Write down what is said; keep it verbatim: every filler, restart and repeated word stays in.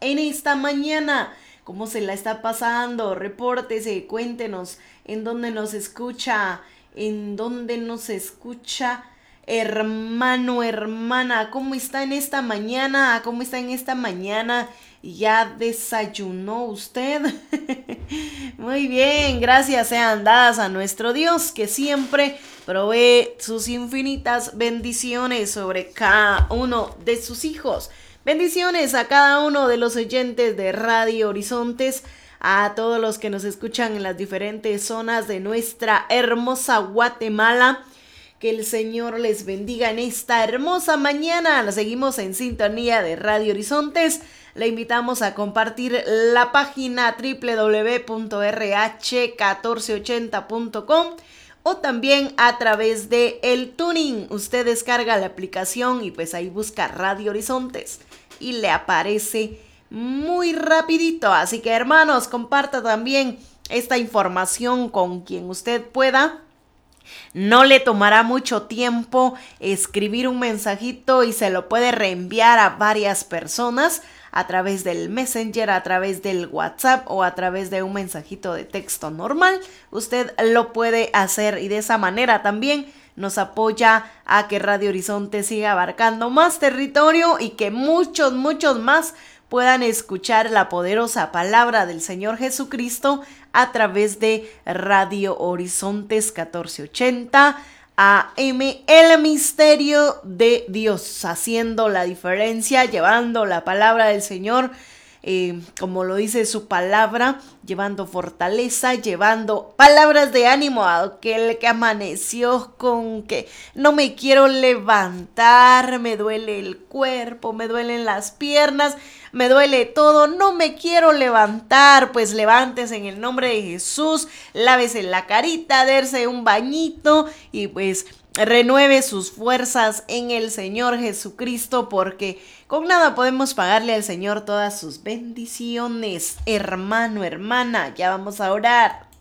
en esta mañana. ¿Cómo se la está pasando? Repórtese, cuéntenos en dónde nos escucha, en dónde nos escucha. Hermano, hermana, ¿cómo está en esta mañana? ¿Cómo está en esta mañana? ¿Ya desayunó usted? Muy bien, gracias sean dadas a nuestro Dios, que siempre provee sus infinitas bendiciones sobre cada uno de sus hijos. Bendiciones a cada uno de los oyentes de Radio Horizontes, a todos los que nos escuchan en las diferentes zonas de nuestra hermosa Guatemala. Que el Señor les bendiga en esta hermosa mañana. La seguimos en sintonía de Radio Horizontes. Le invitamos a compartir la página doble u doble u doble u punto erre hache mil cuatrocientos ochenta punto com o también a través de el Tuning. Usted descarga la aplicación y pues ahí busca Radio Horizontes y le aparece muy rapidito. Así que hermanos, comparta también esta información con quien usted pueda. No le tomará mucho tiempo escribir un mensajito y se lo puede reenviar a varias personas a través del Messenger, a través del WhatsApp o a través de un mensajito de texto normal. Usted lo puede hacer y de esa manera también nos apoya a que Radio Horizonte siga abarcando más territorio y que muchos, muchos más puedan escuchar la poderosa palabra del Señor Jesucristo a través de Radio Horizontes catorce ochenta A M, el misterio de Dios, haciendo la diferencia, llevando la palabra del Señor, eh, como lo dice su palabra, llevando fortaleza, llevando palabras de ánimo a aquel que amaneció con que no me quiero levantar, me duele el cuerpo, me duelen las piernas, me duele todo, no me quiero levantar. Pues levántese en el nombre de Jesús, lávese la carita, dése un bañito y pues renueve sus fuerzas en el Señor Jesucristo, porque con nada podemos pagarle al Señor todas sus bendiciones. Hermano, hermana, ya vamos a orar.